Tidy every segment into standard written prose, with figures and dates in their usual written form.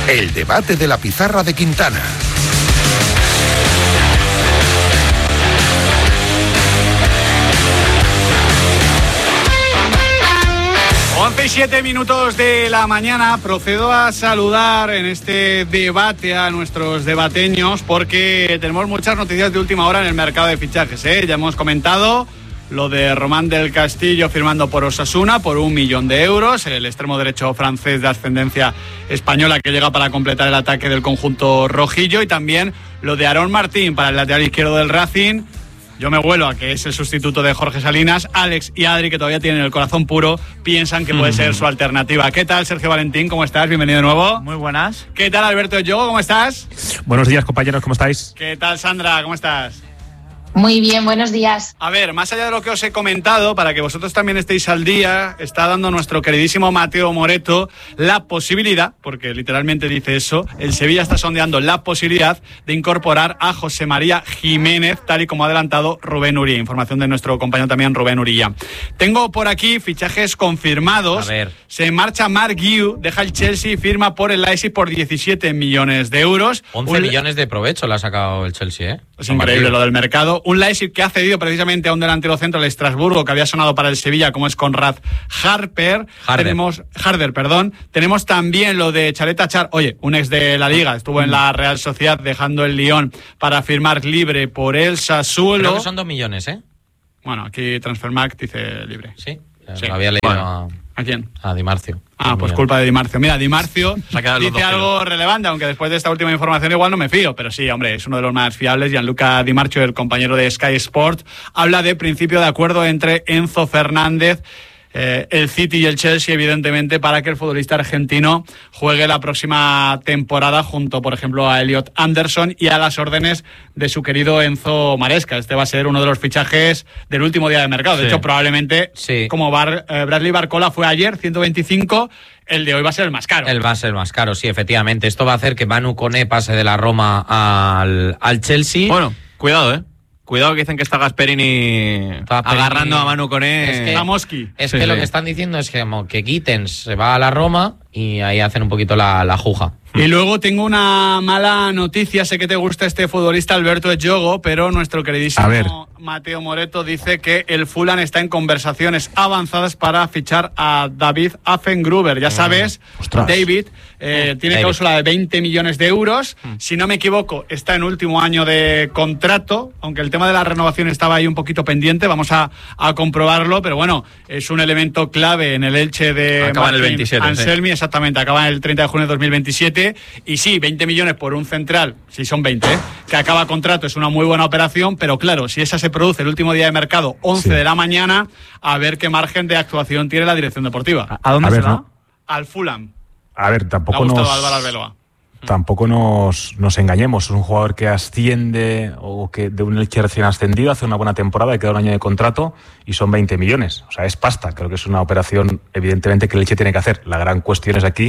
El debate de la pizarra de Quintana. Y 7 minutos de la mañana. Procedo a saludar en este debate a nuestros debateños porque tenemos muchas noticias de última hora en el mercado de fichajes, Ya hemos comentado lo de Román del Castillo firmando por Osasuna por 1 millón de euros, el extremo derecho francés de ascendencia española que llega para completar el ataque del conjunto rojillo, y también lo de Aarón Martín para el lateral izquierdo del Racing. Yo me vuelo a que es el sustituto de Jorge Salinas. Alex y Adri, que todavía tienen el corazón puro, piensan que puede ser su alternativa. ¿Qué tal, Sergio Valentín? ¿Cómo estás? Bienvenido de nuevo. Muy buenas. ¿Qué tal, Alberto Yogo? ¿Cómo estás? Buenos días, compañeros. ¿Cómo estáis? ¿Qué tal, Sandra? ¿Cómo estás? Muy bien, buenos días. A ver, más allá de lo que os he comentado, para que vosotros también estéis al día, está dando nuestro queridísimo Mateo Moreto la posibilidad, porque literalmente dice eso, el Sevilla está sondeando la posibilidad de incorporar a José María Jiménez, tal y como ha adelantado Rubén Uría. Información de nuestro compañero también, Rubén Uría. Tengo por aquí fichajes confirmados. A ver. Se marcha Mark Guiu, deja el Chelsea y firma por el Leipzig por 17 millones de euros. 11 millones de provecho le ha sacado el Chelsea, Es increíble lo del mercado. Un Leipzig que ha cedido precisamente a un delantero centro, el Estrasburgo, que había sonado para el Sevilla, como es Conrad Harder. Tenemos también lo de Chaleta Char, un ex de la Liga, estuvo en la Real Sociedad dejando el Lyon para firmar libre por el Sassuolo. Creo que son 2 millones, Bueno, aquí Transfermarkt dice libre. Sí, lo había leído. Bueno, ¿a quién? A Di Marcio. Pues culpa de Di Marcio. Mira, Di Marcio dice algo relevante, aunque después de esta última información igual no me fío, pero sí, hombre, es uno de los más fiables. Gianluca Di Marcio, el compañero de Sky Sport, habla de principio de acuerdo entre Enzo Fernández, el City y el Chelsea, evidentemente, para que el futbolista argentino juegue la próxima temporada junto, por ejemplo, a Elliot Anderson y a las órdenes de su querido Enzo Maresca. Este va a ser uno de los fichajes del último día de mercado. De hecho, probablemente, como Bradley Barcola fue ayer, 125, el de hoy va a ser el más caro. Él va a ser el más caro, sí, efectivamente. Esto va a hacer que Manu Koné pase de la Roma al Chelsea. Bueno, cuidado, Cuidado, que dicen que está Gasperini agarrando a Manu Koné. Es que lo que están diciendo es que Gittens se va a la Roma y ahí hacen un poquito la juja. Y luego tengo una mala noticia. Sé que te gusta este futbolista, Alberto Yogo, pero nuestro queridísimo Mateo Moreto dice que el Fulham está en conversaciones avanzadas para fichar a David Affengruber. Ya sabes, David tiene cláusula de 20 millones de euros. Si no me equivoco, está en último año de contrato, aunque el tema de la renovación estaba ahí un poquito pendiente. Vamos a comprobarlo, pero bueno, es un elemento clave en el Elche de acaba en el 27, Anselmi, exactamente, acaba el 30 de junio de 2027. Y sí, 20 millones por un central, sí son 20, que acaba contrato, es una muy buena operación, pero claro, si esa se produce el último día de mercado, 11 de la mañana, a ver qué margen de actuación tiene la dirección deportiva. ¿A dónde se va? Al Fulham. A ver, tampoco tampoco nos engañemos. Es un jugador que asciende o que de un Elche recién ascendido hace una buena temporada y queda un año de contrato y son 20 millones. O sea, es pasta. Creo que es una operación, evidentemente, que el Elche tiene que hacer. La gran cuestión es aquí,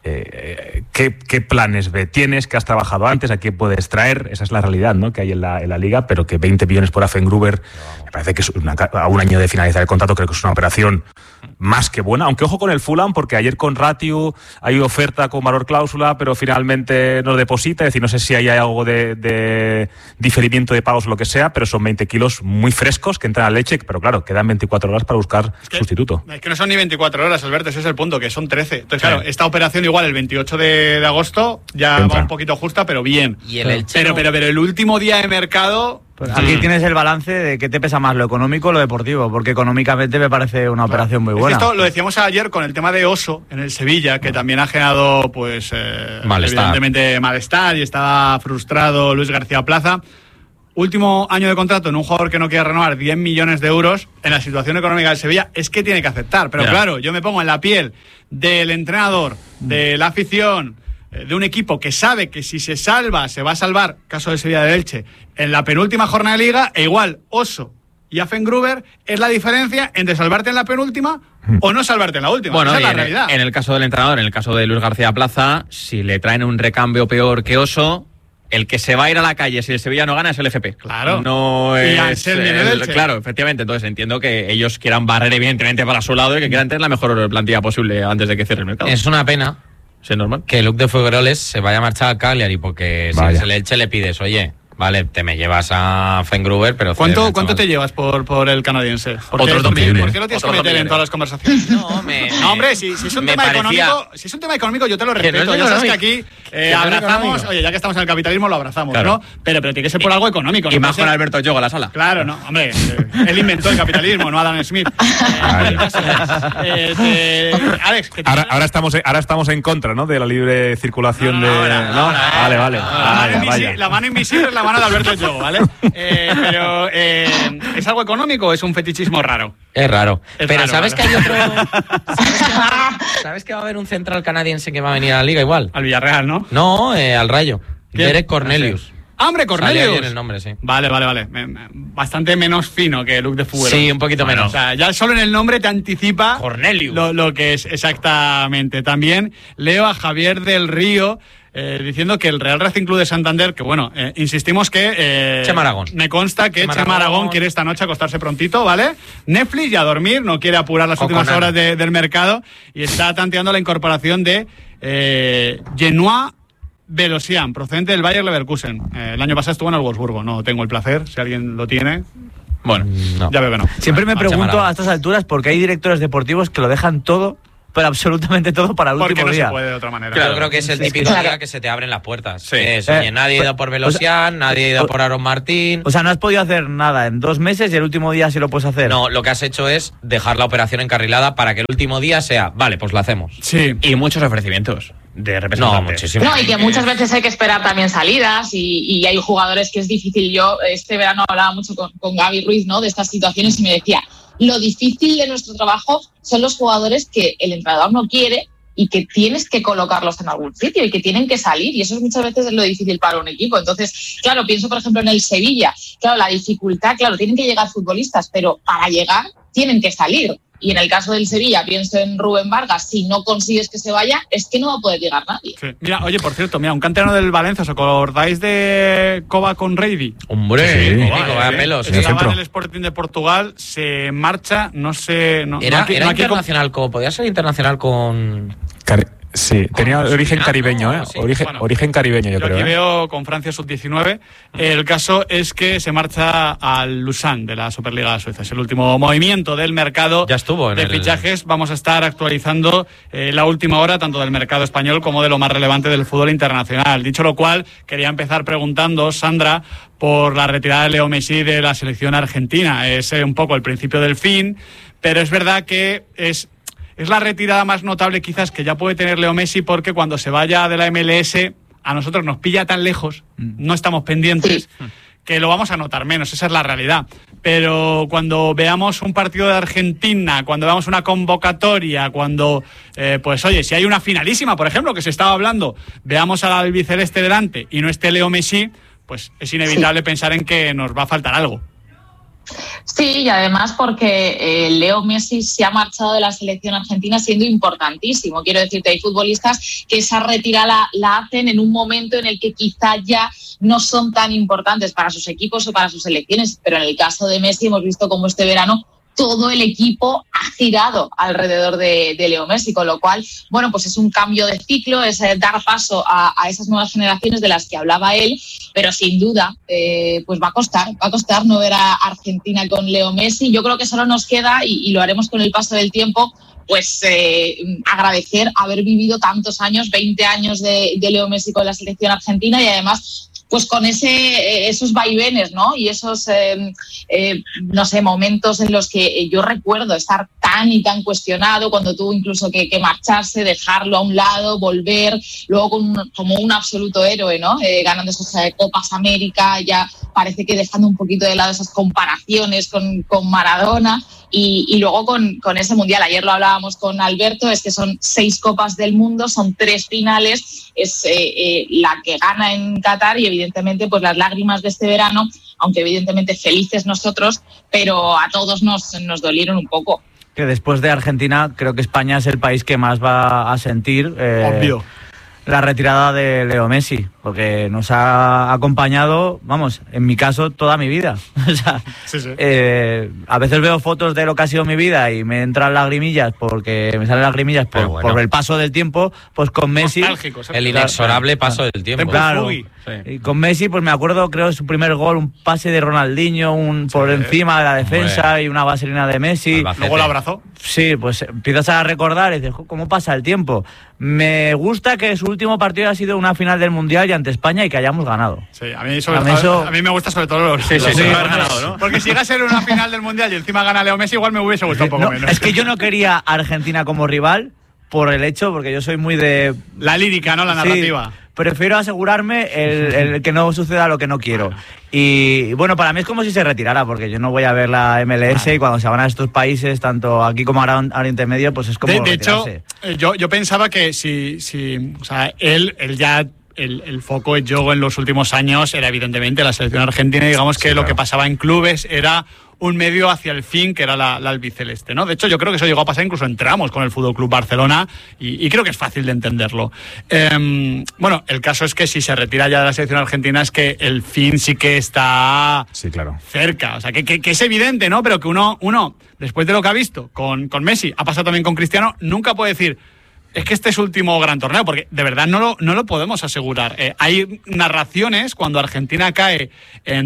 ¿qué planes B tienes? ¿Qué has trabajado antes? ¿A quién puedes traer? Esa es la realidad, ¿no?, que hay en la Liga, pero que 20 millones por Affengruber, me parece que es a un año de finalizar el contrato, creo que es una operación más que buena, aunque ojo con el Fulham, porque ayer con Ratiu hay oferta con valor cláusula, pero finalmente no deposita, es decir, no sé si hay algo de diferimiento de pagos o lo que sea, pero son 20 kilos muy frescos que entran al Elche, pero claro, quedan 24 horas para buscar sustituto. Es que no son ni 24 horas, Alberto, ese es el punto, que son 13. Entonces, claro, esta operación igual el 28 de agosto ya va un poquito justa, pero bien. Y el Elche pero el último día de mercado... Pues aquí tienes el balance de qué te pesa más, lo económico o lo deportivo, porque económicamente me parece una operación muy buena. Esto lo decíamos ayer con el tema de Oso en el Sevilla, que también ha generado, evidentemente malestar, y estaba frustrado Luis García Plaza. Último año de contrato en un jugador que no quiere renovar, 10 millones de euros, en la situación económica del Sevilla, es que tiene que aceptar. Pero claro, yo me pongo en la piel del entrenador, de la afición, de un equipo que sabe que si se salva, se va a salvar, caso de Sevilla de Elche, en la penúltima jornada de Liga, e igual Oso y Affengruber es la diferencia entre salvarte en la penúltima o no salvarte en la última. Bueno, esa es la realidad. En el caso del entrenador, en el caso de Luis García Plaza, si le traen un recambio peor que Oso, el que se va a ir a la calle si el Sevilla no gana es el FP. Claro. No y es claro, efectivamente. Entonces entiendo que ellos quieran barrer evidentemente para su lado y que quieran tener la mejor plantilla posible antes de que cierre el mercado. Es una pena, Sí, es normal. Que Luke de Fuengiroles se vaya a marchar al Cagliari, porque si es el Elche le pides, oye, vale, te me llevas a Fengruber, pero... ¿Cuánto te llevas por el canadiense? ¿Por qué lo tienes que meter en todas las conversaciones? No, hombre, si es un tema económico, yo te lo respeto. No ya sabes que aquí abrazamos, oye, ya que estamos en el capitalismo lo abrazamos, claro, ¿no? Pero tiene que ser por algo económico. Y más con Alberto Yogo a la sala. Claro, no, hombre, él inventó el capitalismo, no Adam Smith. Alex, ahora estamos en contra, ¿no? De la libre circulación Vale. La mano invisible es la mano de Alberto Yogo, ¿vale? Pero ¿es algo económico o es un fetichismo raro? Es raro. Pero raro, ¿sabes que hay otro? ¿Sabes que va a haber un central canadiense que va a venir a la Liga igual? Al Villarreal, ¿no? No, al Rayo. Derek Cornelius. ¡Hombre, Cornelius! Bien el nombre, sí. Vale. Bastante menos fino que Luke de Fuengiroles. Sí, un poquito menos. O sea, ya solo en el nombre te anticipa Cornelius lo que es exactamente. También leo a Javier del Río diciendo que el Real Racing Club de Santander, que bueno, insistimos que... Chema Aragón. Me consta que Chema Aragón quiere esta noche acostarse prontito, ¿vale? Netflix y a dormir, no quiere apurar las últimas horas del mercado y está tanteando la incorporación de Genoa Velosian, procedente del Bayer Leverkusen. El año pasado estuvo en el Wolfsburgo, no tengo el placer, si alguien lo tiene... Bueno, no. Ya veo que no. Siempre me pregunto a estas alturas por qué hay directores deportivos que lo dejan todo, pero absolutamente todo para el último día. Porque no se puede de otra manera. Claro, yo creo que es el típico día que se te abren las puertas. Sí. Oye, nadie ha ido por Velosian, nadie ha ido por Aaron Martín. O sea, no has podido hacer nada en 2 meses y el último día sí lo puedes hacer. No, lo que has hecho es dejar la operación encarrilada para que el último día sea, vale, pues lo hacemos. Sí. Y muchos ofrecimientos de representantes. No, muchísimo. No, y que muchas veces hay que esperar también salidas y hay jugadores que es difícil. Yo este verano hablaba mucho con Gaby Ruiz, ¿no?, de estas situaciones y me decía, lo difícil de nuestro trabajo son los jugadores que el entrenador no quiere y que tienes que colocarlos en algún sitio y que tienen que salir, y eso muchas veces es lo difícil para un equipo. Entonces, claro, pienso por ejemplo en el Sevilla, claro, la dificultad, claro, tienen que llegar futbolistas, pero para llegar tienen que salir. Y en el caso del Sevilla, pienso en Rubén Vargas, si no consigues que se vaya, es que no va a poder llegar nadie. Sí. Mira, oye, por cierto, un canterano del Valencia, ¿os acordáis de Koba Conreidi? Hombre, vaya pelos. Estaba en el Sporting de Portugal, se marcha, no sé... Era internacional, podía ser internacional con... Sí, tenía origen caribeño, ¿eh? Sí. Origen caribeño, yo creo. Aquí veo con Francia sub-19. El caso es que se marcha al Lausanne de la Superliga Suiza. Es el último movimiento del mercado de fichajes. Vamos a estar actualizando la última hora, tanto del mercado español como de lo más relevante del fútbol internacional. Dicho lo cual, quería empezar preguntando, Sandra, por la retirada de Leo Messi de la selección argentina. Es un poco el principio del fin, pero es verdad que es la retirada más notable quizás que ya puede tener Leo Messi, porque cuando se vaya de la MLS a nosotros nos pilla tan lejos, no estamos pendientes, que lo vamos a notar menos, esa es la realidad. Pero cuando veamos un partido de Argentina, cuando veamos una convocatoria, cuando, pues oye, si hay una finalísima, por ejemplo, que se estaba hablando, veamos al albiceleste delante y no esté Leo Messi, pues es inevitable pensar en que nos va a faltar algo. Sí, y además porque Leo Messi se ha marchado de la selección argentina siendo importantísimo. Quiero decirte, hay futbolistas que esa retirada la hacen en un momento en el que quizá ya no son tan importantes para sus equipos o para sus selecciones, pero en el caso de Messi hemos visto cómo este verano todo el equipo ha girado alrededor de Leo Messi, con lo cual, bueno, pues es un cambio de ciclo, es dar paso a esas nuevas generaciones de las que hablaba él, pero sin duda, pues va a costar no ver a Argentina con Leo Messi. Yo creo que solo nos queda, y lo haremos con el paso del tiempo, pues agradecer haber vivido tantos años, 20 años de Leo Messi con la selección argentina, y además pues con esos vaivenes, ¿no? Y esos, no sé, momentos en los que yo recuerdo estar tan y tan cuestionado, cuando tuvo incluso que marcharse, dejarlo a un lado, volver, luego como un absoluto héroe, ¿no? Ganando esas Copas América, ya parece que dejando un poquito de lado esas comparaciones con Maradona. Y luego con ese Mundial, ayer lo hablábamos con Alberto, es que son 6 Copas del Mundo, son 3 finales, es la que gana en Qatar, y evidentemente pues las lágrimas de este verano, aunque evidentemente felices nosotros, pero a todos nos dolieron un poco. Que después de Argentina creo que España es el país que más va a sentir obvio la retirada de Leo Messi. porque nos ha acompañado, vamos, en mi caso, toda mi vida. O sea, Sí. a veces veo fotos de lo que ha sido mi vida y me entran lagrimillas porque me salen lagrimillas por el paso del tiempo, pues con Messi... Nostálgicos, El inexorable paso del tiempo. Claro. Y con Messi, pues me acuerdo, creo, su primer gol, un pase de Ronaldinho, por encima de la defensa y una vaselina de Messi. Luego lo abrazó. Sí, pues empiezas a recordar y dices, ¿cómo pasa el tiempo? Me gusta que su último partido ha sido una final del Mundial y ante España y que hayamos ganado. Sí, a mí me gusta sobre todo los haber ganado, ¿no? Porque si llega a ser una final del Mundial y encima gana Leo Messi, igual me hubiese gustado un poco menos. Es que yo no quería a Argentina como rival por el hecho, porque yo soy muy de... La lírica, ¿no? La narrativa. Sí, prefiero asegurarme el que no suceda lo que no quiero. Y bueno, para mí es como si se retirara, porque yo no voy a ver la MLS y cuando se van a estos países, tanto aquí como a Oriente Medio, pues es como de hecho, retirarse. yo pensaba que si o sea, él ya... El foco en juego en los últimos años era evidentemente la selección argentina, y digamos que lo que pasaba en clubes era un medio hacia el fin, que era la albiceleste, ¿no? De hecho, yo creo que eso llegó a pasar incluso en tramos con el Fútbol Club Barcelona, y creo que es fácil de entenderlo. Bueno, el caso es que si se retira ya de la selección argentina es que el fin sí que está cerca, o sea, que es evidente, ¿no? Pero que uno, después de lo que ha visto con Messi, ha pasado también con Cristiano, nunca puede decir... Es que este es su último gran torneo, porque de verdad no lo podemos asegurar. Hay narraciones, cuando Argentina cae en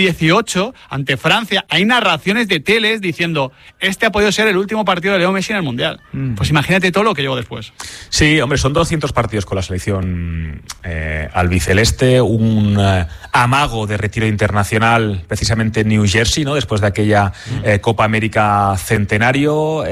2018 ante Francia, hay narraciones de teles diciendo este ha podido ser el último partido de Leo Messi en el Mundial. Pues imagínate todo lo que llegó después. Sí, hombre, son 200 partidos con la selección albiceleste, un amago de retiro internacional precisamente en New Jersey, ¿no? Después de aquella Copa América centenario.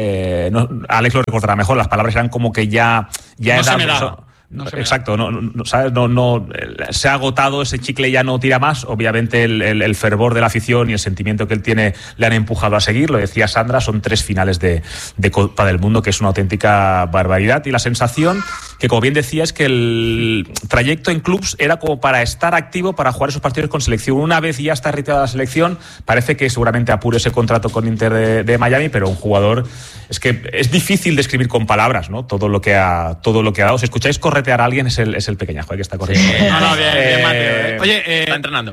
Alex lo recordará mejor, las palabras eran como que ya no se me da. Exacto, ¿sabes? No, se ha agotado, ese chicle ya no tira más. Obviamente el fervor de la afición y el sentimiento que él tiene le han empujado a seguir. Lo decía Sandra, son 3 finales de Copa del Mundo, que es una auténtica barbaridad. Y la sensación que, como bien decía, es que el trayecto en clubs era como para estar activo, para jugar esos partidos con selección. Una vez ya está retirada la selección, parece que seguramente apure ese contrato con Inter de Miami, pero un jugador... Es que es difícil describir con palabras, ¿no? Todo lo que ha dado. Si escucháis corretear a alguien, es el pequeñajo que está corriendo. Sí. No, bien, Mateo. Oye, está entrenando.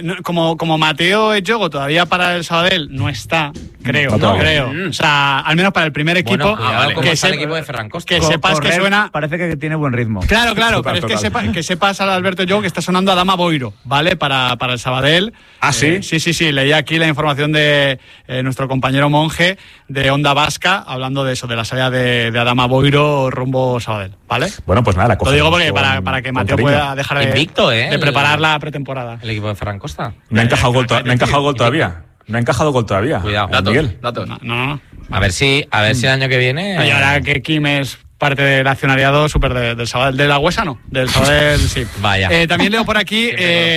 Como Mateo Echogo todavía para el Sabadell no está, creo. No creo. O sea, al menos para el primer equipo. Bueno, que es el equipo de Ferran Costa. Que sepas que suena... Parece que tiene buen ritmo. Claro, pero es que sepas al Alberto Echogo que está sonando Adama Boiro, ¿vale? Para el Sabadell. ¿Ah, sí? Sí. Leí aquí la información de nuestro compañero Monge de Onda Vasca, hablando de eso, de la salida de Adama Boiro rumbo Sabadell, ¿vale? Bueno, pues nada, lo digo porque para que Mateo pueda dejar de preparar la pretemporada. El equipo de Ferran Costa. No ha encajado gol todavía. No ha encajado gol todavía. Cuidado, Miguel. No. A ver si el año que viene... Y ahora que Kim es parte del accionariado súper del Sabadell, de la Huesa, ¿no? Del Sabadell, sí. Vaya. También leo por aquí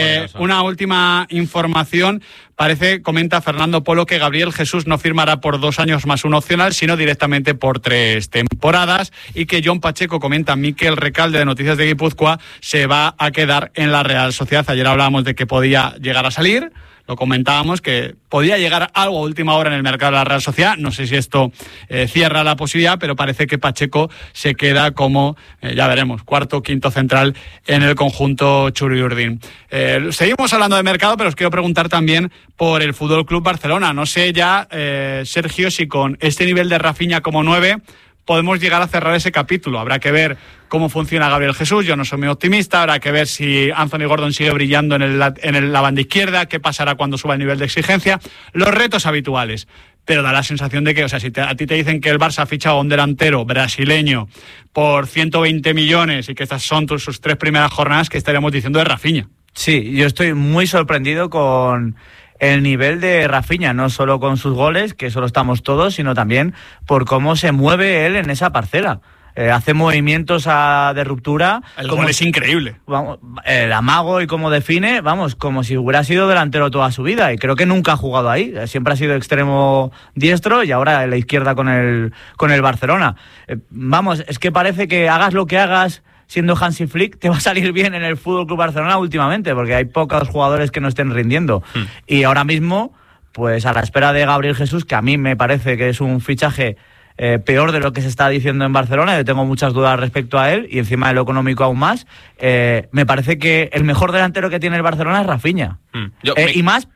una última información. Comenta Fernando Polo que Gabriel Jesús no firmará por 2 años más un opcional, sino directamente por 3 temporadas, y que John Pacheco comenta Mikel Recalde de Noticias de Guipúzcoa se va a quedar en la Real Sociedad. Ayer hablábamos de que podía llegar a salir. Lo comentábamos, que podía llegar algo a última hora en el mercado de la Real Sociedad. No sé si esto cierra la posibilidad, pero parece que Pacheco se queda como, ya veremos, 4º, 5º central en el conjunto Txuri-Urdin. Seguimos hablando de mercado, pero os quiero preguntar también por el Fútbol Club Barcelona. No sé ya, Sergio, si con este nivel de Rafinha como 9... podemos llegar a cerrar ese capítulo. Habrá que ver cómo funciona Gabriel Jesús. Yo no soy muy optimista. Habrá que ver si Anthony Gordon sigue brillando en la banda izquierda, qué pasará cuando suba el nivel de exigencia. Los retos habituales. Pero da la sensación de que, o sea, si a ti te dicen que el Barça ha fichado a un delantero brasileño por 120 millones y que estas son sus 3 primeras jornadas, ¿qué estaríamos diciendo de Rafinha? Sí, yo estoy muy sorprendido con el nivel de Rafinha, no solo con sus goles, que eso lo estamos todos, sino también por cómo se mueve él en esa parcela. Hace movimientos de ruptura. El gol es increíble. Vamos, el amago y cómo define, vamos, como si hubiera sido delantero toda su vida. Y creo que nunca ha jugado ahí. Siempre ha sido extremo diestro y ahora en la izquierda con el Barcelona. Vamos, es que parece que hagas lo que hagas siendo Hansi Flick, te va a salir bien en el Fútbol Club Barcelona últimamente, porque hay pocos jugadores que no estén rindiendo. Y ahora mismo, pues a la espera de Gabriel Jesús, que a mí me parece que es un fichaje peor de lo que se está diciendo en Barcelona. Yo tengo muchas dudas respecto a él y encima de lo económico aún más. Me parece que el mejor delantero que tiene el Barcelona es Rafinha. Y más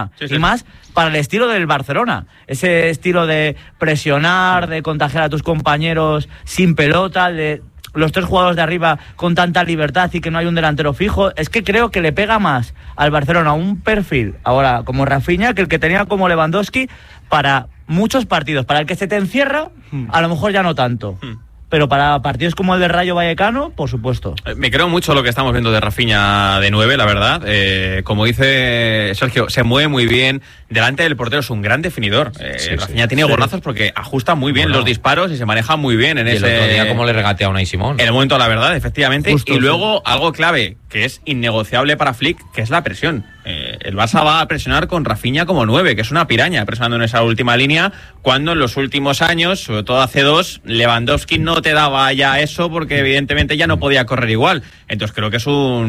para el estilo del Barcelona. Ese estilo de presionar, de contagiar a tus compañeros sin pelota, de los 3 jugadores de arriba con tanta libertad y que no hay un delantero fijo. Es que creo que le pega más al Barcelona un perfil ahora como Rafinha que el que tenía como Lewandowski para muchos partidos. Para el que se te encierra, a lo mejor ya no tanto. Pero para partidos como el de Rayo Vallecano, por supuesto. Me creo mucho lo que estamos viendo de Rafinha de 9, la verdad. Como dice Sergio, se mueve muy bien. Delante del portero es un gran definidor. Rafinha tiene golazos porque ajusta muy bien los disparos y se maneja muy bien en ese... El otro día como le regatea a Unai Simón. En el momento, la verdad, efectivamente. Justo, y luego algo clave, que es innegociable para Flick, que es la presión. El Barça va a presionar con Rafinha como 9, que es una piraña, presionando en esa última línea, cuando en los últimos años, sobre todo hace 2, Lewandowski no te daba ya eso porque evidentemente ya no podía correr igual. Entonces creo que es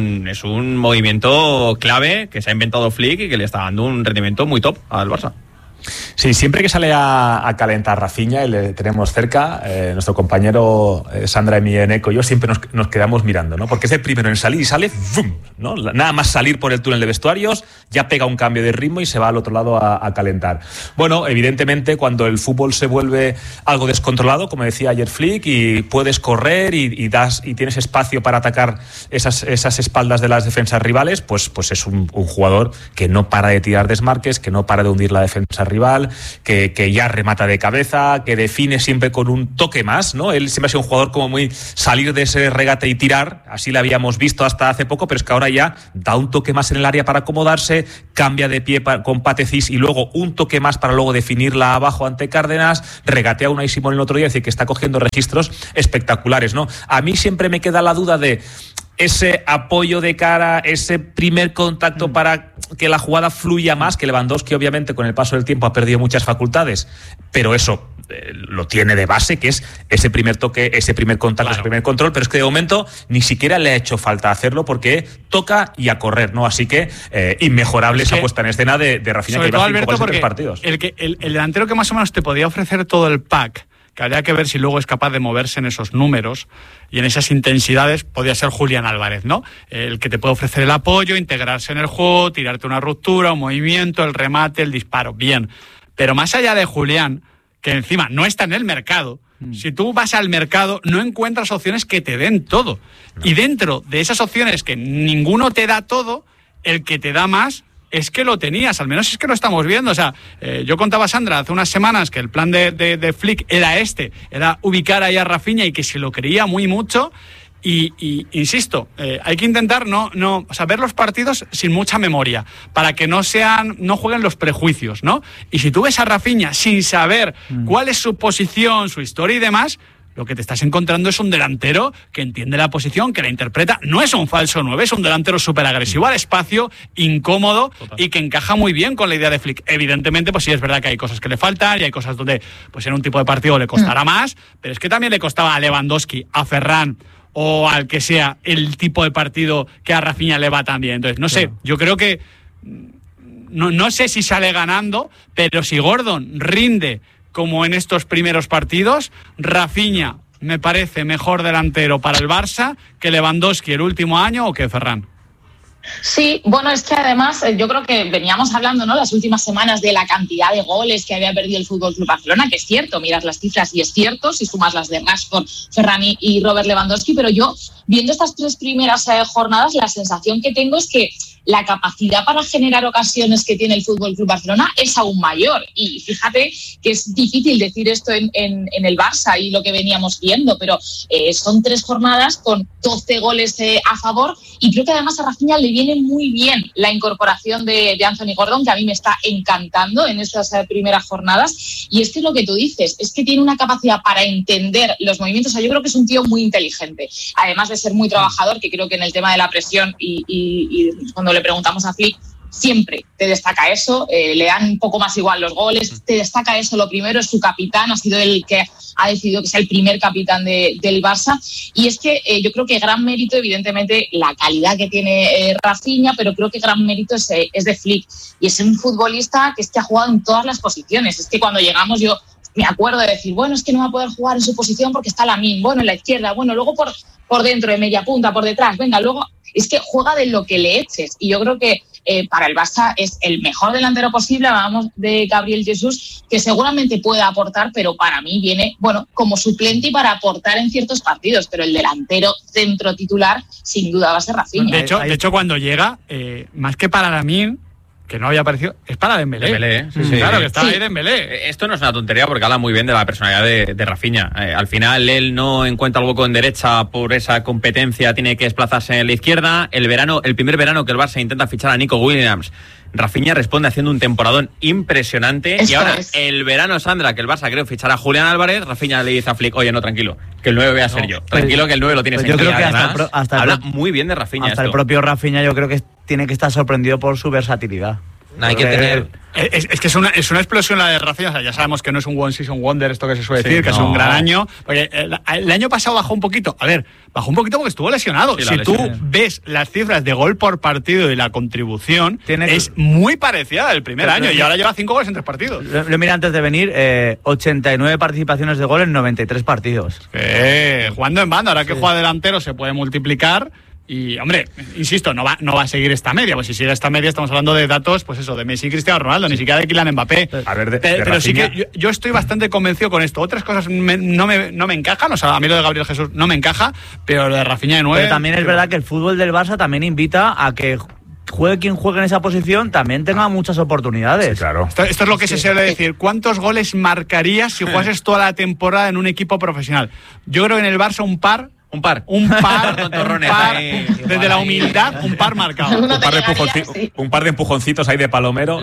un movimiento clave que se ha inventado Flick y que le está dando un rendimiento muy top al Barça. Sí, siempre que sale a calentar Rafinha y le tenemos cerca, nuestro compañero Sandra Emieneco y yo siempre nos quedamos mirando, ¿no? Porque es el primero en salir y sale, ¡vum!, ¿no? Nada más salir por el túnel de vestuarios, ya pega un cambio de ritmo y se va al otro lado a calentar. Bueno, evidentemente cuando el fútbol se vuelve algo descontrolado, como decía ayer Flick, y puedes correr y tienes espacio para atacar esas espaldas de las defensas rivales, pues es un jugador que no para de tirar desmarques, que no para de hundir la defensa rival, que ya remata de cabeza, que define siempre con un toque más, ¿no? Él siempre ha sido un jugador como muy salir de ese regate y tirar, así lo habíamos visto hasta hace poco, pero es que ahora ya da un toque más en el área para acomodarse, cambia de pie con Patecis y luego un toque más para luego definirla abajo ante Cárdenas, regatea a Unai Simón el otro día, es decir, que está cogiendo registros espectaculares, ¿no? A mí siempre me queda la duda de ese apoyo de cara, ese primer contacto para que la jugada fluya más, que Lewandowski obviamente con el paso del tiempo ha perdido muchas facultades, pero eso lo tiene de base, que es ese primer toque, ese primer contacto, ese primer control, pero es que de momento ni siquiera le ha hecho falta hacerlo porque toca y a correr, ¿no? Así que inmejorable esa puesta en escena de Rafinha, que lleva 5 goles en 3 partidos. El delantero que más o menos te podía ofrecer todo el pack, que habría que ver si luego es capaz de moverse en esos números y en esas intensidades, podría ser Julián Álvarez, ¿no? El que te puede ofrecer el apoyo, integrarse en el juego, tirarte una ruptura, un movimiento, el remate, el disparo, bien. Pero más allá de Julián, que encima no está en el mercado, si tú vas al mercado no encuentras opciones que te den todo. No. Y dentro de esas opciones que ninguno te da todo, el que te da más es que lo tenías, al menos es que lo estamos viendo. O sea, yo contaba a Sandra hace unas semanas que el plan de Flick era ubicar ahí a Rafinha y que se lo creía muy mucho. Y insisto, hay que intentar ver los partidos sin mucha memoria, para que no jueguen los prejuicios, ¿no? Y si tú ves a Rafinha sin saber cuál es su posición, su historia y demás, lo que te estás encontrando es un delantero que entiende la posición, que la interpreta. No es un falso 9, es un delantero súper agresivo al espacio, incómodo. Total. Y que encaja muy bien con la idea de Flick. Evidentemente, pues sí, es verdad que hay cosas que le faltan y hay cosas donde pues en un tipo de partido le costará más, pero es que también le costaba a Lewandowski, a Ferran o al que sea el tipo de partido que a Rafinha le va tan bien. Entonces, no sé, yo creo que no sé si sale ganando, pero si Gordon rinde como en estos primeros partidos, Rafinha me parece mejor delantero para el Barça que Lewandowski el último año o que Ferran. Sí, bueno, es que además yo creo que veníamos hablando, ¿no?, las últimas semanas de la cantidad de goles que había perdido el FC Barcelona, que es cierto, miras las cifras y es cierto, si sumas las de Rashford, Ferran y Robert Lewandowski, pero yo, viendo estas 3 primeras jornadas, la sensación que tengo es que la capacidad para generar ocasiones que tiene el FC Barcelona es aún mayor. Y fíjate que es difícil decir esto en el Barça y lo que veníamos viendo, pero son 3 jornadas con 12 goles a favor, y creo que además a Rafinha le viene muy bien la incorporación de Anthony Gordon, que a mí me está encantando en estas primeras jornadas. Y es que lo que tú dices, es que tiene una capacidad para entender los movimientos. O sea, yo creo que es un tío muy inteligente, además de ser muy trabajador, que creo que en el tema de la presión y cuando le preguntamos a Flick, siempre te destaca eso, le dan un poco más igual los goles, te destaca eso. Lo primero es su capitán, ha sido el que ha decidido que sea el primer capitán del Barça, y es que yo creo que gran mérito, evidentemente, la calidad que tiene Rafinha, pero creo que gran mérito es de Flick, y es un futbolista que ha jugado en todas las posiciones. Es que cuando llegamos yo me acuerdo de decir, bueno, es que no va a poder jugar en su posición porque está Lamine, bueno, en la izquierda, bueno, luego por dentro, de media punta, por detrás, venga, luego, es que juega de lo que le eches. Y yo creo que para el Barça es el mejor delantero posible. Hablábamos de Gabriel Jesús, que seguramente puede aportar, pero para mí viene, bueno, como suplente y para aportar en ciertos partidos, pero el delantero centro titular sin duda va a ser Rafinha. De hecho cuando llega, más que para Lamine, que no había aparecido, es para Dembélé. Dembélé, sí. Claro, que está ahí Dembélé. Esto no es una tontería porque habla muy bien de la personalidad de Rafinha. Al final él no encuentra el hueco en derecha por esa competencia, tiene que desplazarse en la izquierda. El primer verano que el Barça intenta fichar a Nico Williams, Rafinha responde haciendo un temporadón impresionante. Y ahora, el verano, Sandra, que el Barça creo fichar a Julián Álvarez, Rafinha le dice a Flick, oye, no, tranquilo, que el 9 voy a ser yo. Tranquilo, que el 9 lo tienes en yo creo que habla muy bien de Rafinha. Hasta el propio Rafinha yo creo que tiene que estar sorprendido por su versatilidad. No, hay que tener... Es que es una explosión la de Rafinha. O sea, ya sabemos que no es un one season wonder, esto que se suele decir, que es un gran año. Porque el año pasado bajó un poquito. A ver, bajó un poquito porque estuvo lesionado. Si tú ves las cifras de gol por partido y la contribución, es muy parecida al primer año. Y ahora lleva 5 goles en 3 partidos. Lo mira antes de venir, 89 participaciones de gol en 93 partidos. Jugando en banda, ahora que juega delantero se puede multiplicar. Y, hombre, insisto, no va a seguir esta media. Pues si sigue esta media estamos hablando de datos, pues eso, de Messi y Cristiano Ronaldo, ni siquiera de Kylian Mbappé. A ver, pero sí que yo estoy bastante convencido con esto. Otras cosas no me encajan, o sea, a mí lo de Gabriel Jesús no me encaja, pero lo de Rafinha de 9... Pero también es verdad que el fútbol del Barça también invita a que juegue quien juegue en esa posición, también tenga muchas oportunidades. Sí, claro. Esto es lo que se suele decir. ¿Cuántos goles marcarías si jugases toda la temporada en un equipo profesional? Yo creo que en el Barça un par, desde la humildad, un par marcado. Un par de empujoncitos ahí de palomero.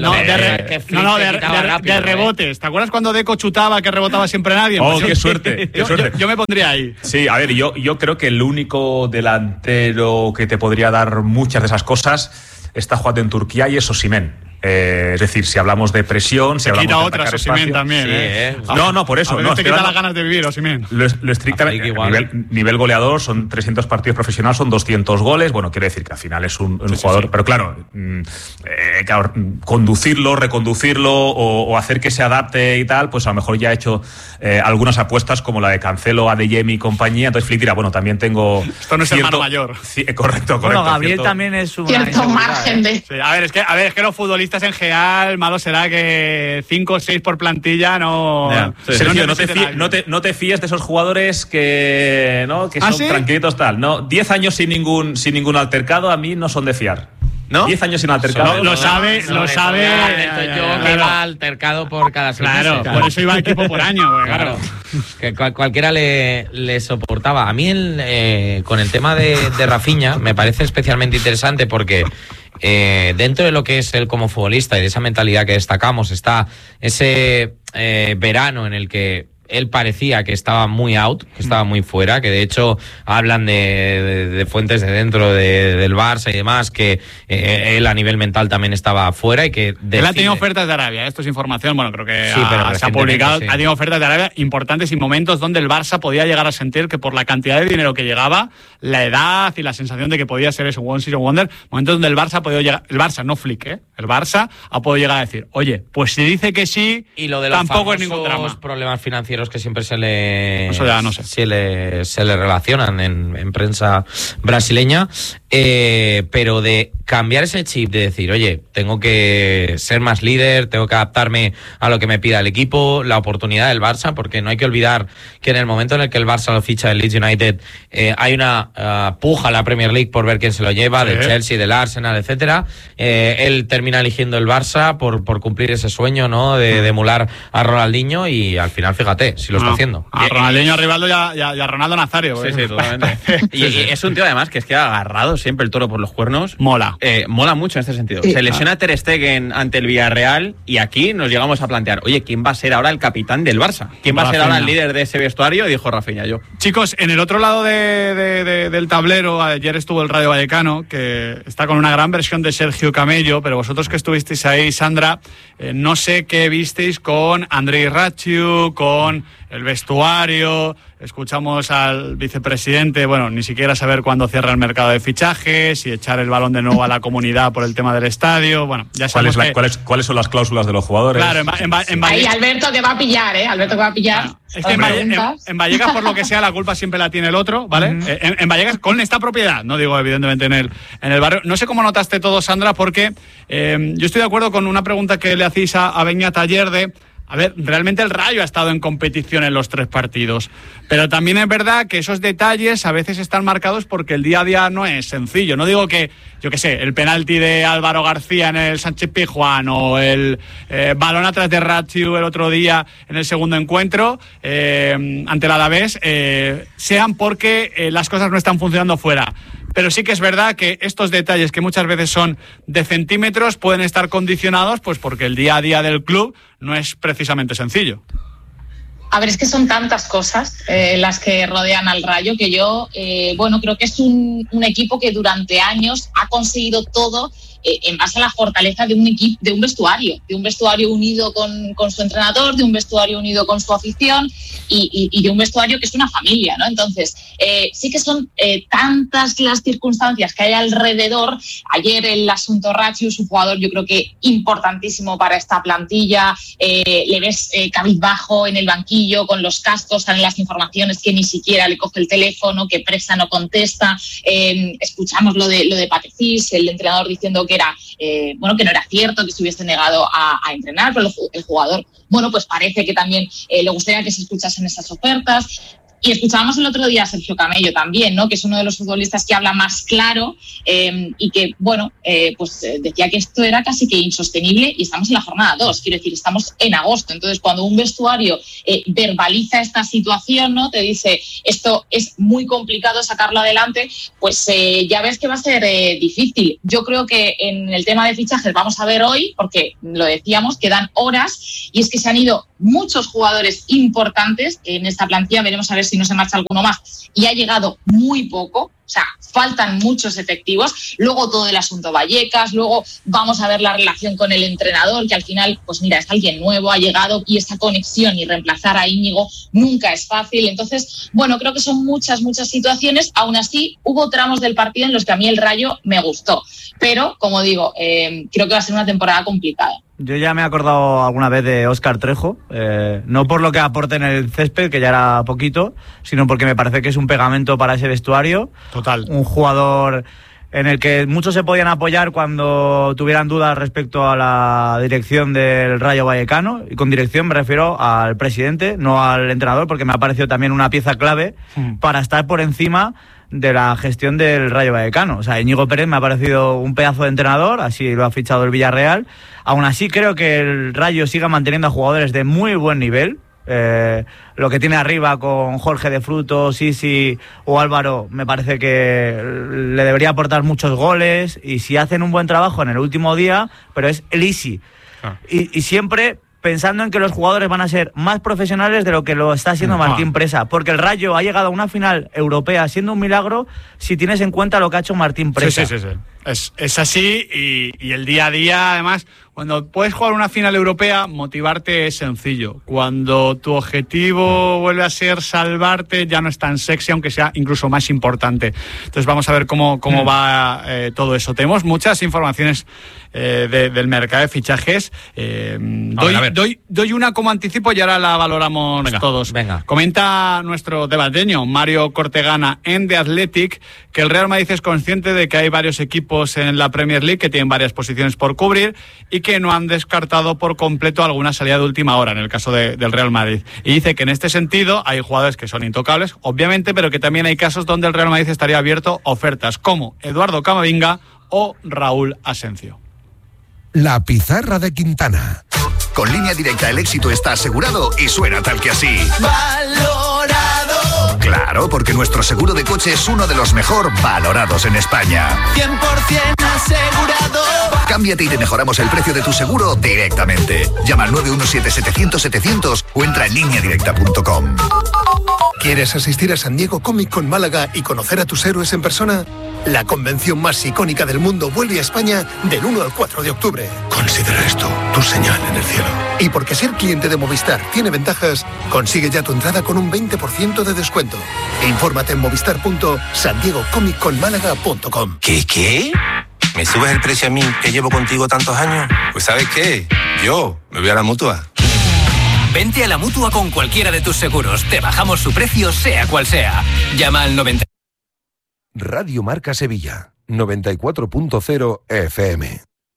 De rebotes. ¿Te acuerdas cuando Deco chutaba, que rebotaba siempre nadie? Oh, qué suerte. Yo me pondría ahí. Sí, a ver, yo creo que el único delantero que te podría dar muchas de esas cosas está jugando en Turquía y es Osimhen. Es decir, si hablamos de presión, si hablamos de otra Osimhen también, No, por eso. No, te quita las ganas de vivir, Osimhen. Lo estrictamente, nivel goleador, son 300 partidos profesionales, son 200 goles. Bueno, quiere decir que al final es un jugador... Sí. Pero claro, conducirlo, reconducirlo o hacer que se adapte y tal, pues a lo mejor ya ha hecho algunas apuestas como la de Cancelo, Adeyemi y compañía. Entonces Flick dirá, bueno, también tengo... Esto no es hermano mayor. Sí, correcto. Bueno, Gabriel también es un... Cierto margen de... Sí, a ver, es que los futbolistas en general, malo será que 5 o 6 por plantilla no... Sergio, no te fíes de esos jugadores que son tranquilitos tal. No, 10 años sin ningún altercado a mí no son de fiar. ¿No? 10 años sin altercado. Lo sabe. Yo que va altercado por cada 6 meses. Claro, por eso iba equipo por año. Claro. Que cualquiera le soportaba. A mí con el tema de Rafinha me parece especialmente interesante porque dentro de lo que es él como futbolista y de esa mentalidad que destacamos está ese verano en el que él parecía que estaba muy out, que estaba muy fuera, que de hecho hablan de fuentes de dentro del Barça y demás, que él a nivel mental también estaba fuera y que... Él ha tenido ofertas de Arabia, esto es información, bueno, creo que pero se ha publicado, sí. Ha tenido ofertas de Arabia importantes y momentos donde el Barça podía llegar a sentir que por la cantidad de dinero que llegaba, la edad y la sensación de que podía ser eso, one season wonder, momentos donde el Barça ha podido llegar, el Barça, no Flick, el Barça ha podido llegar a decir, oye, pues si dice que sí, y lo de los tampoco es ningún drama. Problemas financieros que siempre se le relacionan en prensa brasileña, pero de cambiar ese chip de decir, oye, tengo que ser más líder, tengo que adaptarme a lo que me pida el equipo, la oportunidad del Barça, porque no hay que olvidar que en el momento en el que el Barça lo ficha del Leeds United, hay una puja a la Premier League por ver quién se lo lleva, del Chelsea, del Arsenal, etcétera. Él termina eligiendo el Barça por cumplir ese sueño, ¿no?, de emular a Ronaldinho, y al final, fíjate, si lo está haciendo. A Ronaldinho, a Rivaldo y a Ronaldo Nazario. Sí, totalmente. Y es un tío además que ha agarrado siempre el toro por los cuernos. Mola. Mola mucho en este sentido. Se lesiona Ter Stegen ante el Villarreal y aquí nos llegamos a plantear, oye, ¿quién va a ser ahora el capitán del Barça? ¿Quién va a ser ahora el líder de ese vestuario? Y dijo Rafinha, yo. Chicos, en el otro lado del tablero, ayer estuvo el Rayo Vallecano, que está con una gran versión de Sergio Camello, pero vosotros que estuvisteis ahí, Sandra, no sé qué visteis con Andrei Rachiu, con el vestuario, escuchamos al vicepresidente, bueno, ni siquiera saber cuándo cierra el mercado de fichajes y echar el balón de nuevo a la comunidad por el tema del estadio. Bueno, ya sabemos ¿Cuáles son las cláusulas de los jugadores? Claro, ahí Alberto que va a pillar, Alberto que va a pillar. Bueno, es que en Vallecas, por lo que sea, la culpa siempre la tiene el otro, ¿vale? En Vallecas, con esta propiedad, no digo evidentemente en el barrio. No sé cómo notaste todo, Sandra, porque yo estoy de acuerdo con una pregunta que le hacéis a Beñat ayer de... A ver, realmente el Rayo ha estado en competición en los 3 partidos, pero también es verdad que esos detalles a veces están marcados porque el día a día no es sencillo. No digo que, yo qué sé, el penalti de Álvaro García en el Sánchez-Pizjuán o el balón atrás de Ratiu el otro día en el segundo encuentro ante el Alavés, sean porque las cosas no están funcionando fuera. Pero sí que es verdad que estos detalles, que muchas veces son de centímetros, pueden estar condicionados pues porque el día a día del club no es precisamente sencillo. A ver, es que son tantas cosas las que rodean al Rayo que yo, creo que es un equipo que durante años ha conseguido todo en base a la fortaleza de un equipo, de un vestuario unido con su entrenador, de un vestuario unido con su afición y de un vestuario que es una familia, ¿no? Entonces, sí que son tantas las circunstancias que hay alrededor. Ayer el asunto Ratiu, su jugador, yo creo que importantísimo para esta plantilla. Le ves cabizbajo en el banquillo con los cascos, salen las informaciones que ni siquiera le coge el teléfono, que Presa no contesta. Escuchamos lo de Patecís, el entrenador diciendo que era que no era cierto que se hubiese negado a entrenar, pero el jugador, pues parece que también le gustaría que se escuchasen esas ofertas. Y escuchábamos el otro día a Sergio Camello también, ¿no? Que es uno de los futbolistas que habla más claro y que, decía que esto era casi que insostenible y estamos en la jornada 2, quiero decir, estamos en agosto. Entonces, cuando un vestuario verbaliza esta situación, ¿no? Te dice, esto es muy complicado sacarlo adelante, pues ya ves que va a ser difícil. Yo creo que en el tema de fichajes vamos a ver hoy, porque lo decíamos, quedan horas y es que se han ido muchos jugadores importantes en esta plantilla, veremos a ver si no se marcha alguno más, y ha llegado muy poco, o sea, faltan muchos efectivos. Luego todo el asunto Vallecas, luego vamos a ver la relación con el entrenador, que al final, pues mira, es alguien nuevo, ha llegado, y esa conexión y reemplazar a Íñigo nunca es fácil. Entonces, creo que son muchas situaciones. Aún así, hubo tramos del partido en los que a mí el Rayo me gustó, pero, como digo, creo que va a ser una temporada complicada. Yo ya me he acordado alguna vez de Óscar Trejo, no por lo que aporte en el césped, que ya era poquito, sino porque me parece que es un pegamento para ese vestuario. Total. Un jugador en el que muchos se podían apoyar cuando tuvieran dudas respecto a la dirección del Rayo Vallecano, y con dirección me refiero al presidente, no al entrenador, porque me ha parecido también una pieza clave para estar por encima de la gestión del Rayo Vallecano. O sea, Íñigo Pérez me ha parecido un pedazo de entrenador, así lo ha fichado el Villarreal. Aún así creo que el Rayo siga manteniendo a jugadores de muy buen nivel. Lo que tiene arriba con Jorge de Frutos, Sisi o Álvaro, me parece que le debería aportar muchos goles, y si hacen un buen trabajo en el último día, pero es el easy. Y siempre pensando en que los jugadores van a ser más profesionales de lo que lo está haciendo Martín Presa, porque el Rayo ha llegado a una final europea siendo un milagro si tienes en cuenta lo que ha hecho Martín Presa. Sí. Es así, y el día a día, además, cuando puedes jugar una final europea, motivarte es sencillo. Cuando tu objetivo vuelve a ser salvarte, ya no es tan sexy, aunque sea incluso más importante. Entonces vamos a ver cómo va todo eso. Tenemos muchas informaciones del mercado de fichajes. Doy una como anticipo y ahora la valoramos todos. Venga. Comenta nuestro debateño, Mario Cortegana, en The Athletic, que el Real Madrid es consciente de que hay varios equipos en la Premier League que tienen varias posiciones por cubrir y que no han descartado por completo alguna salida de última hora en el caso del Real Madrid. Y dice que en este sentido hay jugadores que son intocables, obviamente, pero que también hay casos donde el Real Madrid estaría abierto a ofertas como Eduardo Camavinga o Raúl Asencio. La pizarra de Quintana. Con Línea Directa el éxito está asegurado y suena tal que así. Valorado. Claro, porque nuestro seguro de coche es uno de los mejor valorados en España. 100% asegurado. Cámbiate y te mejoramos el precio de tu seguro directamente. Llama al 917-700-700 o entra en lineadirecta.com. ¿Quieres asistir a San Diego Comic Con Málaga y conocer a tus héroes en persona? La convención más icónica del mundo vuelve a España del 1 al 4 de octubre. Considera esto tu señal en el cielo. Y porque ser cliente de Movistar tiene ventajas, consigue ya tu entrada con un 20% de descuento. Infórmate en movistar.sandiegocomicconmálaga.com. ¿Qué? ¿Me subes el precio a mí, que llevo contigo tantos años? Pues ¿sabes qué? Yo me voy a la Mutua. Vente a la Mutua con cualquiera de tus seguros. Te bajamos su precio, sea cual sea. Llama al 90. Radio Marca Sevilla, 94.0 FM.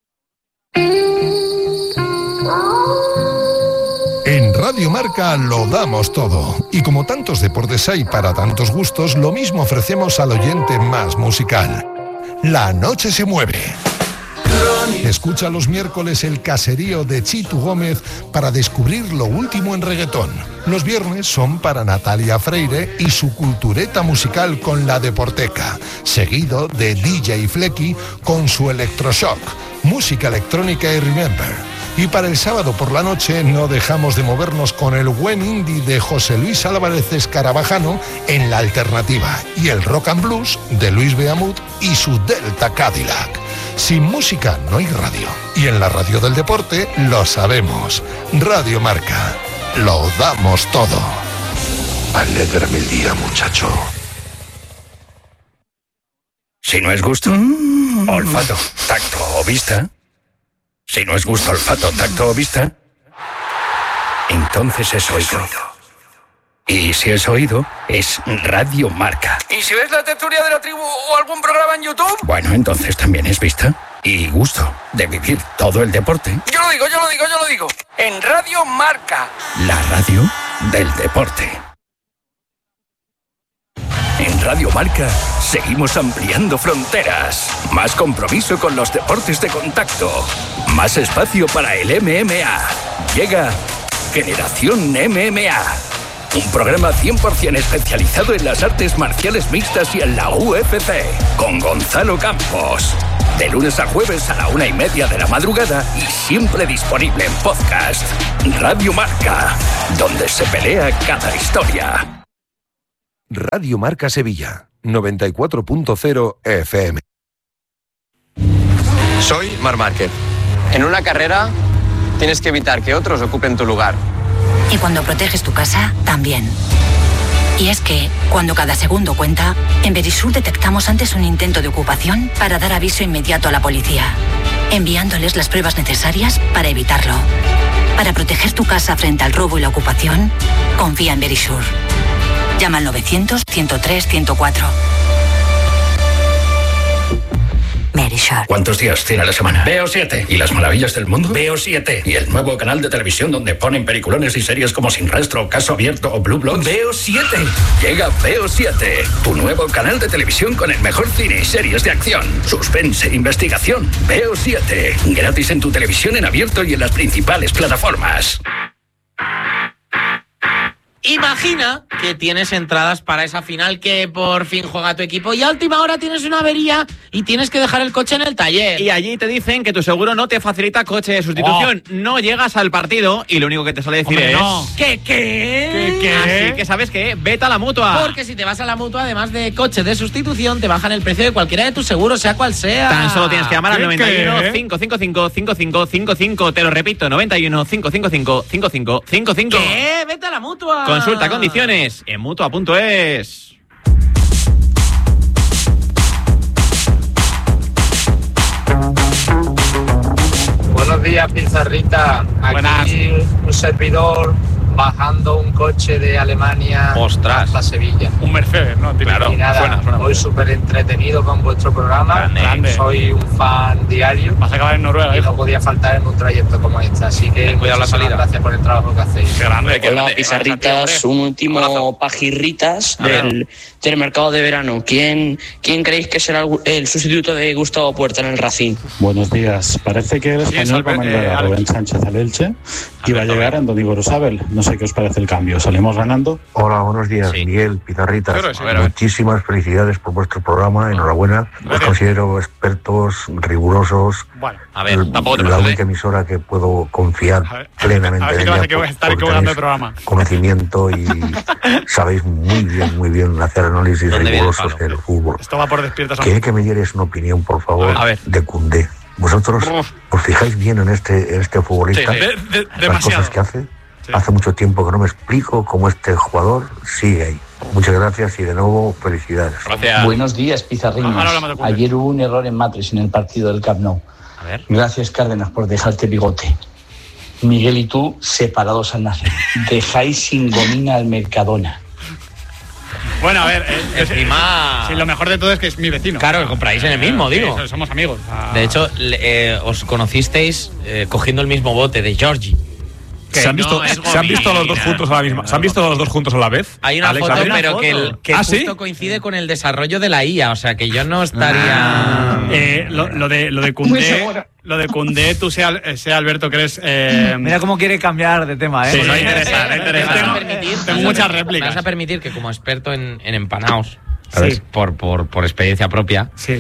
En Radio Marca lo damos todo. Y como tantos deportes hay para tantos gustos, lo mismo ofrecemos al oyente más musical. La noche se mueve. Escucha los miércoles el caserío de Chitu Gómez para descubrir lo último en reggaetón. Los viernes son para Natalia Freire y su cultureta musical con La Deporteca, seguido de DJ Flecky con su Electroshock, música electrónica y Remember. Y para el sábado por la noche no dejamos de movernos con el buen indie de José Luis Álvarez Escarabajano en La Alternativa y el rock and blues de Luis Beamut y su Delta Cadillac. Sin música no hay radio. Y en la radio del deporte lo sabemos. Radio Marca. Lo damos todo. Alégrame el día, muchacho. Si no es gusto, olfato, tacto o vista. Si no es gusto, olfato, tacto o vista, entonces es oído. Y si es oído, es Radio Marca. ¿Y si ves la tertulia de la tribu o algún programa en YouTube? Bueno, entonces también es vista y gusto de vivir todo el deporte. Yo lo digo. En Radio Marca. La radio del deporte. En Radio Marca seguimos ampliando fronteras. Más compromiso con los deportes de contacto. Más espacio para el MMA. Llega Generación MMA. Un programa 100% especializado en las artes marciales mixtas y en la UFC. Con Gonzalo Campos. De lunes a jueves a la 1:30 de la madrugada y siempre disponible en podcast. Radio Marca. Donde se pelea cada historia. Radio Marca Sevilla, 94.0 FM. Soy Marc Márquez. En una carrera tienes que evitar que otros ocupen tu lugar. Y cuando proteges tu casa, también. Y es que, cuando cada segundo cuenta, en Verisur detectamos antes un intento de ocupación para dar aviso inmediato a la policía, enviándoles las pruebas necesarias para evitarlo. Para proteger tu casa frente al robo y la ocupación, confía en Verisur. Llama al 900-103-104. Verisur. ¿Cuántos días tiene la semana? Veo 7. ¿Y las maravillas del mundo? Veo 7. ¿Y el nuevo canal de televisión donde ponen peliculones y series como Sin Rastro, Caso Abierto o Blue Bloods? Veo 7. Llega Veo 7, tu nuevo canal de televisión con el mejor cine y series de acción, suspense, investigación. Veo 7. Gratis en tu televisión en abierto y en las principales plataformas. Imagina que tienes entradas para esa final que por fin juega tu equipo y a última hora tienes una avería y tienes que dejar el coche en el taller. Y allí te dicen que tu seguro no te facilita coche de sustitución. No llegas al partido y lo único que te suele decir es... No. ¿Qué? Así que ¿sabes qué? Vete a la Mutua. Porque si te vas a la Mutua, además de coche de sustitución, te bajan el precio de cualquiera de tus seguros, sea cual sea. Tan solo tienes que llamar al 91 555 5555. Te lo repito, 91 555 5555. ¿Qué? Vete a la Mutua. Consulta condiciones en Mutua.es. Buenos días, Pizarrita. Aquí Buenas. Un servidor bajando un coche de Alemania hasta Sevilla. Un Mercedes, ¿no? Claro, y nada, suena hoy súper entretenido con vuestro programa. Grande. Soy un fan diario. Vas a acabar en Noruega, y hijo. no podía faltar en un trayecto como este. Así que muchísimas gracias por el trabajo que hacéis. Qué grande. Hola, Pizarritas. Un último pajirritas del mercado de verano. ¿Quién creéis que será el sustituto de Gustavo Puerta en el Racing? Buenos días. Parece que el español va a mandar a Rubén Sánchez al Elche y va a llegar Andoni Gorosabel. No sé qué os parece el cambio. ¿Salimos ganando? Hola, buenos días, sí. Miguel, Pizarritas. Muchísimas felicidades por vuestro programa, enhorabuena. Os considero expertos, rigurosos. Bueno, a ver, tampoco te la única emisora que puedo confiar plenamente en ella. Que vas a estar equivocando el programa. Conocimiento y sabéis muy bien hacer análisis rigurosos del fútbol. Esto va por despiertas. Que me dierais una opinión, por favor, de Koundé. ¿Vosotros os fijáis bien en este futbolista? Sí. Las cosas que hace. Sí. Hace mucho tiempo que no me explico cómo este jugador sigue ahí. Muchas gracias y de nuevo felicidades. Gracias. Buenos días, Pizarriños. Ayer hubo un error en Matrix en el partido del Camp Nou. A ver. Gracias, Cárdenas, por dejarte bigote. Miguel y tú separados al nacer. Dejáis sin gomina al Mercadona. Bueno, a ver, sí, lo mejor de todo es que es mi vecino. Claro, compráis en el mismo, digo. Sí, somos amigos. De hecho, os conocisteis cogiendo el mismo bote de Georgie. ¿Se han visto los dos juntos a la misma? ¿Se han visto los dos juntos a la vez? Hay una foto, pero que justo coincide con el desarrollo de la IA, o sea que yo no estaría. Lo de Koundé, tú sea Alberto, que eres. Mira cómo quiere cambiar de tema, Sí, no interesa. Tengo muchas réplicas. Me vas a permitir que, como experto en empanaos, ¿sabes? Por experiencia propia. Sí.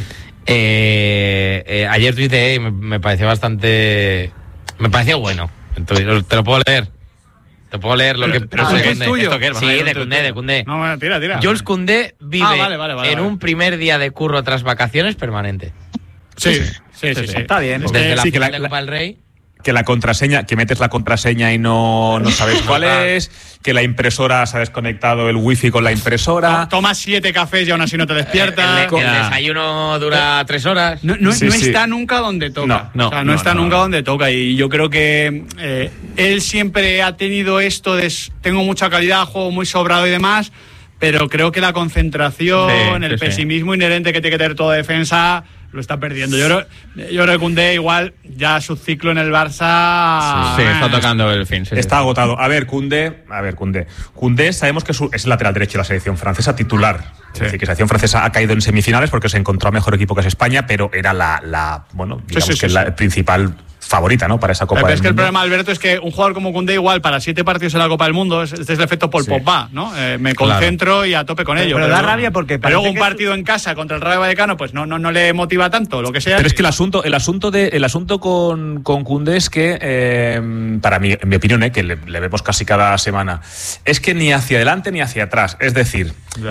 Ayer tuiteé y me pareció bastante. Me pareció bueno. Entonces, te lo puedo leer. Te puedo leer lo que. Pero es tuyo. Sí, de Koundé. No, bueno, tira. Jules Koundé vive en un primer día de curro tras vacaciones permanente. Sí. Está bien. Desde la final de Copa del Rey. Que la contraseña, que metes la contraseña y no sabes cuál es, que la impresora se ha desconectado el wifi con la impresora. Tomas 7 cafés y aún así no te despiertas. El desayuno dura 3 horas. No está nunca donde toca. No está nunca donde toca. Y yo creo que él siempre ha tenido esto de tengo mucha calidad, juego muy sobrado y demás, pero creo que la concentración, el pesimismo inherente que tiene que tener toda defensa, lo está perdiendo. Yo creo que Koundé igual ya su ciclo en el Barça. Sí, está tocando el fin. Está agotado. A ver, Koundé. Koundé sabemos que es lateral derecho de la selección francesa titular. Es decir, que la selección francesa ha caído en semifinales porque se encontró a mejor equipo que es España, pero era la principal favorita, ¿no? Para esa Copa del Mundo. Es que el problema, Alberto, es que un jugador como Koundé igual para 7 partidos en la Copa del Mundo, este es el efecto Paul Pogba, ¿no? Me concentro y a tope con ello. Pero da rabia porque pero luego un partido en casa contra el Rayo Vallecano, pues no le motiva tanto, lo que sea. Pero es que el asunto con Koundé es que, para mí, en mi opinión, que le vemos casi cada semana, es que ni hacia adelante ni hacia atrás. Es decir,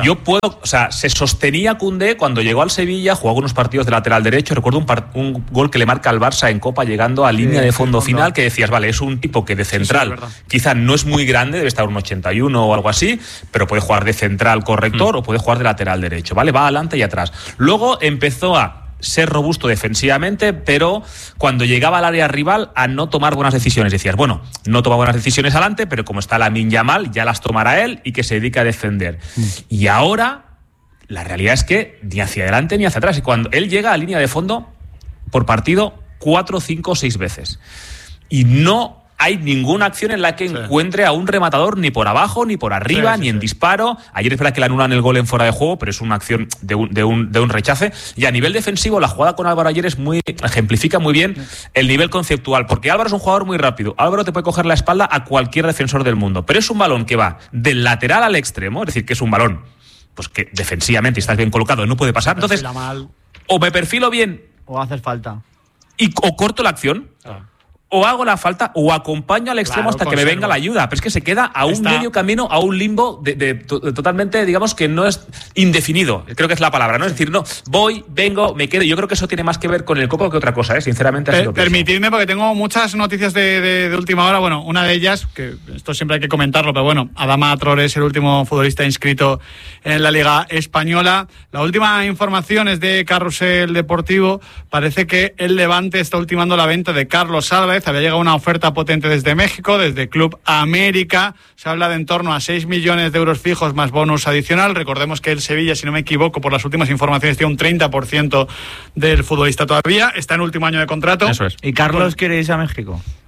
se sostenía Koundé cuando llegó al Sevilla, jugó unos partidos de lateral derecho. Recuerdo un gol que le marca al Barça en Copa llegando a línea de fondo final, que decías, vale, es un tipo que de central quizá no es muy grande, debe estar un 81 o algo así, pero puede jugar de central corrector o puede jugar de lateral derecho, ¿vale? Va adelante y atrás. Luego empezó a ser robusto defensivamente, pero cuando llegaba al área rival a no tomar buenas decisiones. Decías, bueno, no toma buenas decisiones adelante, pero como está Lamine Yamal, ya las tomará él y que se dedica a defender. Y ahora la realidad es que ni hacia adelante ni hacia atrás. Y cuando él llega a línea de fondo por partido 4, 5, 6 veces. Y no hay ninguna acción en la que encuentre a un rematador ni por abajo, ni por arriba, ni en disparo. Ayer es verdad que le anulan el gol en fuera de juego, pero es una acción de un rechace. Y a nivel defensivo, la jugada con Álvaro ayer ejemplifica muy bien el nivel conceptual, porque Álvaro es un jugador muy rápido. Álvaro te puede coger la espalda a cualquier defensor del mundo, pero es un balón que va del lateral al extremo, es decir, que es un balón pues que defensivamente estás bien colocado, no puede pasar. Entonces, o me perfilo bien o hacer falta. O corto la acción, o hago la falta, o acompaño al extremo hasta que me venga la ayuda. Pero es que se queda a un medio camino, a un limbo totalmente, digamos, que no es indefinido. Creo que es la palabra, ¿no? Es decir, no, voy, vengo, me quedo. Yo creo que eso tiene más que ver con el copo que otra cosa, sinceramente. Permitidme, porque tengo muchas noticias de última hora. Bueno, una de ellas, que esto siempre hay que comentarlo, pero bueno, Adama Traoré es el último futbolista inscrito en la Liga Española. La última información es de Carrusel Deportivo. Parece que el Levante está ultimando la venta de Carlos Álvarez. Había llegado una oferta potente desde México, desde Club América. Se habla de en torno a 6 millones de euros fijos más bonus adicional. Recordemos que el Sevilla, si no me equivoco, por las últimas informaciones, tiene un 30% del futbolista todavía. Está en último año de contrato. Eso es. ¿Y Carlos quiere irse a México?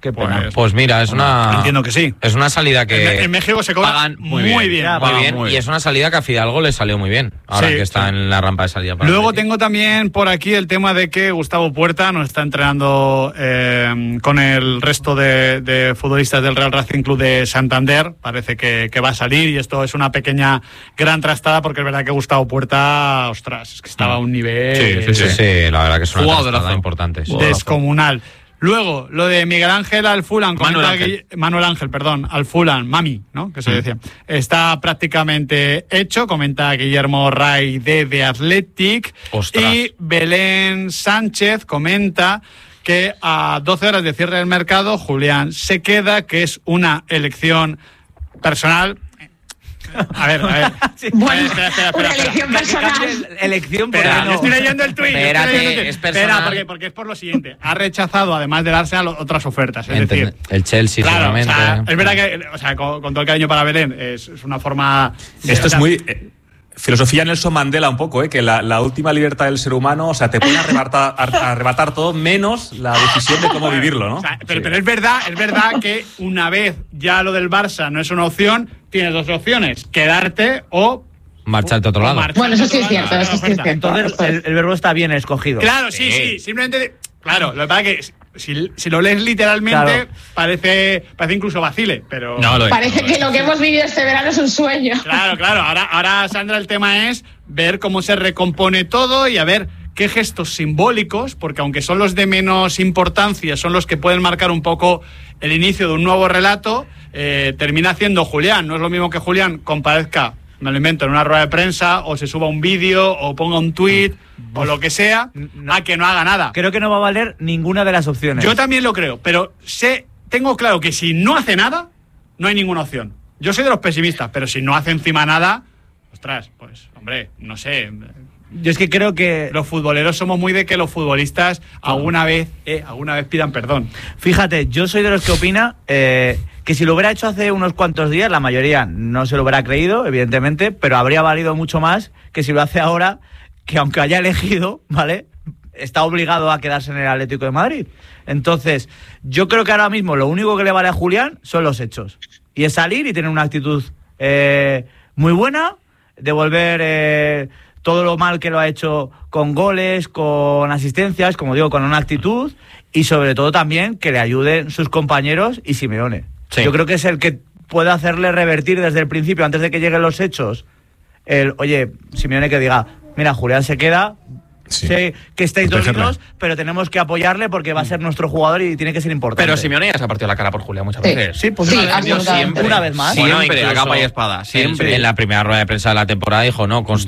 Qué pena. Pues mira, es una... Entiendo que sí. Es una salida que... En México se cobran muy bien. Y es una salida que a Fidalgo le salió muy bien, ahora que está en la rampa de salida. Luego tengo también por aquí el tema de que Gustavo Puerta nos está entrenando con el resto de futbolistas del Real Racing Club de Santander. Parece que va a salir y esto es una pequeña gran trastada porque es verdad que Gustavo Puerta, ostras, es que estaba a un nivel... Sí, la verdad que es una trastada importante. Descomunal. Luego, lo de Miguel Ángel al Fulham, Manuel Ángel, al Fulham, Mami, ¿no? Que se decía. Está prácticamente hecho, comenta Guillermo Ray de The Athletic. Ostras. Y Belén Sánchez comenta que a 12 horas de cierre del mercado, Julián se queda, que es una elección personal. A ver. Sí. Bueno, espera. Una elección personal. Elección personal. Estoy leyendo el tuit. Espera, porque es por lo siguiente. Ha rechazado, además del Arsenal, otras ofertas. Es decir, el Chelsea, seguramente. Es verdad que, con todo el cariño para Belén, es una forma... Esto es muy... filosofía Nelson Mandela un poco, que la última libertad del ser humano, te puede arrebatar todo menos la decisión de cómo vivirlo, ¿no? Pero es verdad que una vez ya lo del Barça no es una opción, tienes dos opciones, quedarte o marcharte a otro lado. Bueno, eso sí es cierto, Entonces el verbo está bien escogido. Claro, sí, simplemente... Claro, lo que pasa es que si lo lees literalmente, parece incluso vacile, pero... Parece que lo que hemos vivido este verano es un sueño. Claro. Ahora, Sandra, el tema es ver cómo se recompone todo y a ver qué gestos simbólicos, porque aunque son los de menos importancia, son los que pueden marcar un poco el inicio de un nuevo relato, termina haciendo Julián. No es lo mismo que Julián comparezca, me lo invento, en una rueda de prensa, o se suba un vídeo, o ponga un tuit, o lo que sea, a que no haga nada. Creo que no va a valer ninguna de las opciones. Yo también lo creo, pero tengo claro que si no hace nada, no hay ninguna opción. Yo soy de los pesimistas, pero si no hace encima nada, ostras, pues, hombre, no sé. Yo es que creo que los futboleros somos muy de que los futbolistas alguna vez pidan perdón. Fíjate, yo soy de los que opina que si lo hubiera hecho hace unos cuantos días, la mayoría no se lo hubiera creído, evidentemente, pero habría valido mucho más que si lo hace ahora, que aunque haya elegido, ¿vale?, está obligado a quedarse en el Atlético de Madrid. Entonces, yo creo que ahora mismo lo único que le vale a Julián son los hechos. Y es salir y tener una actitud muy buena, devolver todo lo mal que lo ha hecho con goles, con asistencias, como digo, con una actitud, y sobre todo también que le ayuden sus compañeros y Simeone. Sí. Yo creo que es el que puede hacerle revertir desde el principio, antes de que lleguen los hechos, Simeone que diga, mira, Julián se queda... Sí. Sé que estáis dolidos, pero tenemos que apoyarle porque va a ser nuestro jugador y tiene que ser importante. Pero Simeone ya se ha partido la cara por Julián muchas veces. Sí, pues siempre, una vez más. Siempre, a capa y espada. Siempre. En la primera rueda de prensa de la temporada dijo, no,